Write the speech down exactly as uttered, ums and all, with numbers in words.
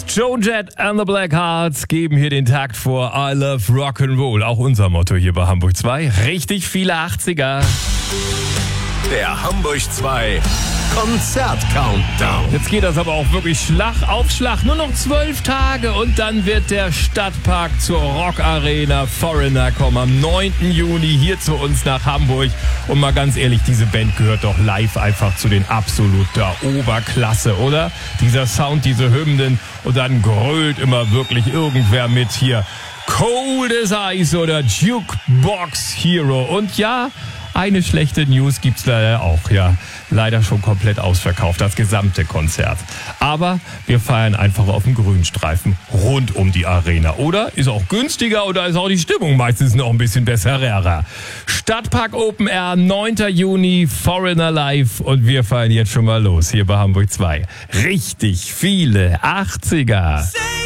Joan Jett and the Blackhearts geben hier den Takt vor. I love Rock'n'Roll. Auch unser Motto hier bei Hamburg zwei. Richtig viele achtziger. Der Hamburg zwei Konzert-Countdown. Jetzt geht das aber auch wirklich Schlag auf Schlag. Nur noch zwölf Tage und dann wird der Stadtpark zur Rock-Arena Foreigner kommen. Am neunten Juni hier zu uns nach Hamburg. Und mal ganz ehrlich, diese Band gehört doch live einfach zu den absoluter Oberklasse, oder? Dieser Sound, diese Hymnen und dann grölt immer wirklich irgendwer mit hier. Cold as Ice oder Jukebox Hero. Und ja, eine schlechte News gibt's leider auch, ja. Leider schon komplett ausverkauft, das gesamte Konzert. Aber wir feiern einfach auf dem Grünstreifen rund um die Arena. Oder? Ist auch günstiger oder ist auch die Stimmung meistens noch ein bisschen besser, rarer. Stadtpark Open Air, neunten Juni, Foreigner Live und wir feiern jetzt schon mal los hier bei Hamburg zwei. Richtig viele achtziger.